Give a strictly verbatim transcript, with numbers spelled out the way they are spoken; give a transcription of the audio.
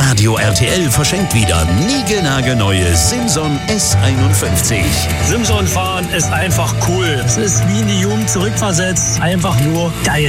Radio R T L verschenkt wieder niegelnagelneue Simson S einundfünfzig. Simson fahren ist einfach cool. Es ist wie in die Jugend zurückversetzt. Einfach nur geil.